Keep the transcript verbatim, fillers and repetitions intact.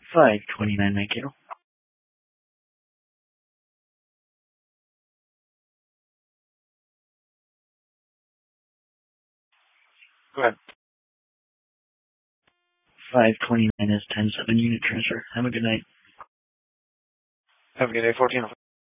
five twenty-nine, thank you. Go ahead. five twenty-nine is ten seven unit transfer. Have a good night. Have a good day, fourteen.